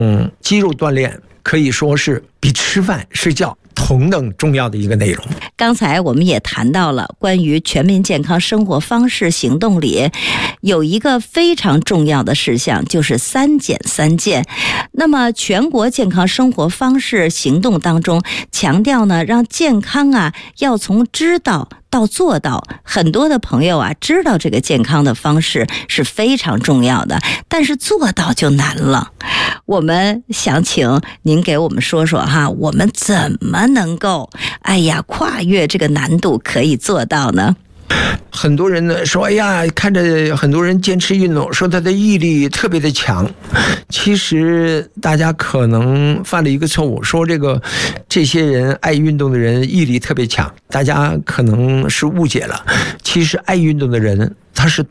肌肉锻炼可以说是比吃饭睡觉同等重要的一个内容。 刚才我们也谈到了关于全民健康生活方式行动里有一个非常重要的事项，就是3减3健。那么全国健康生活方式行动当中强调呢，让健康要从知道到做到。很多的朋友知道这个健康的方式是非常重要的，但是做到就难了。我们想请您给我们说说我们怎么能够跨越这个难度可以做到呢？ 很多人呢说，看着很多人坚持运动，说他的毅力特别的强。其实大家可能犯了一个错误，说这些人爱运动的人毅力特别强，大家可能是误解了。其实爱运动的人他是